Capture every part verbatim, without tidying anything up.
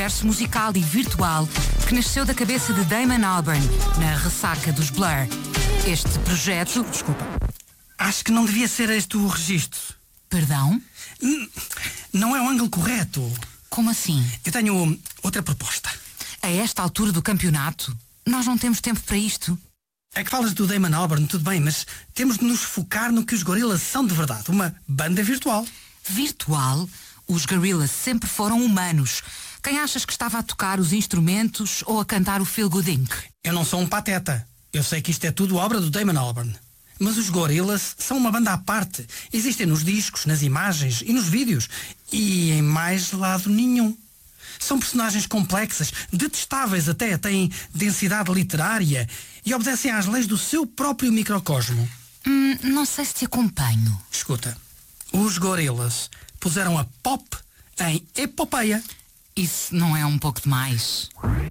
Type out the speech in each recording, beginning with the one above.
universo musical e virtual que nasceu da cabeça de Damon Albarn na ressaca dos Blur. Este projeto... Desculpa. Acho que não devia ser este o registro. Perdão? Não é o ângulo correto. Como assim? Eu tenho outra proposta. A esta altura do campeonato, nós não temos tempo para isto. É que falas do Damon Albarn, tudo bem, mas temos de nos focar no que os Gorillaz são de verdade. Uma banda virtual. Virtual? Os Gorillaz sempre foram humanos. Quem achas que estava a tocar os instrumentos ou a cantar o Feel Good Incorporated? Eu não sou um pateta. Eu sei que isto é tudo obra do Damon Albarn. Mas os Gorillaz são uma banda à parte. Existem nos discos, nas imagens e nos vídeos. E em mais lado nenhum. São personagens complexas, detestáveis até, têm densidade literária e obedecem às leis do seu próprio microcosmo. Hum, não sei se te acompanho. Escuta, os Gorillaz puseram a pop em epopeia. Isso não é um pouco demais?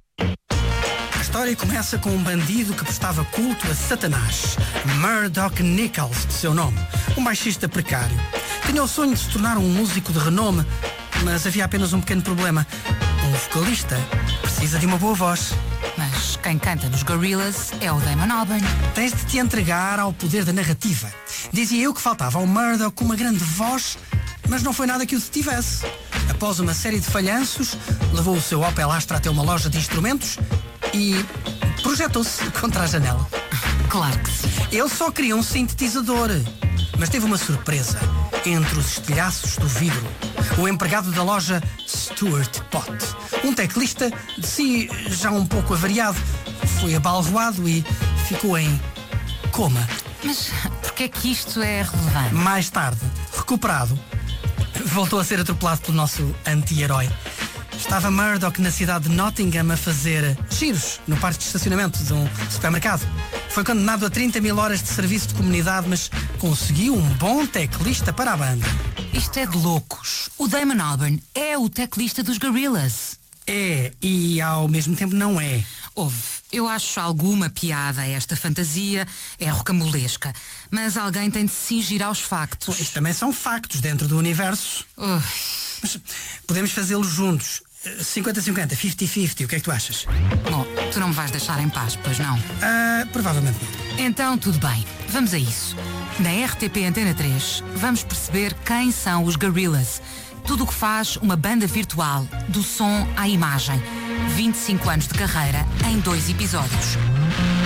A história começa com um bandido que prestava culto a Satanás, Murdoch Nichols, de seu nome, um baixista precário. Tinha o sonho de se tornar um músico de renome, mas havia apenas um pequeno problema. Um vocalista precisa de uma boa voz. Mas quem canta nos Gorillaz é o Damon Albarn. Tens de te entregar ao poder da narrativa. Dizia eu que faltava ao Murdoch uma grande voz, mas não foi nada que o detivesse. Após uma série de falhanços, levou o seu Opel Astra até uma loja de instrumentos e projetou-se contra a janela. Claro que sim. Ele só queria um sintetizador, mas teve uma surpresa. Entre os estilhaços do vidro, o empregado da loja Stuart Pott, um teclista de si já um pouco avariado, foi abalroado e ficou em coma. Mas porquê é que isto é relevante? Mais tarde, recuperado, voltou a ser atropelado pelo nosso anti-herói. Estava Murdoch na cidade de Nottingham a fazer giros no parque de estacionamento de um supermercado. Foi condenado a trinta mil horas de serviço de comunidade, mas conseguiu um bom teclista para a banda. Isto é de loucos. O Damon Albarn é o teclista dos Gorillaz. É, e ao mesmo tempo não é. Ouve, eu acho alguma piada a esta fantasia, é rocambolesca, mas alguém tem de se cingir aos factos. Isto também são factos dentro do universo. Ui. Mas podemos fazê-los juntos. cinquenta a cinquenta, cinquenta a cinquenta, o que é que tu achas? Bom, tu não me vais deixar em paz, pois não? Ah, provavelmente não. Então, tudo bem. Vamos a isso. Na R T P Antena três, vamos perceber quem são os Gorillaz. Tudo o que faz uma banda virtual, do som à imagem. vinte e cinco anos de carreira em dois episódios.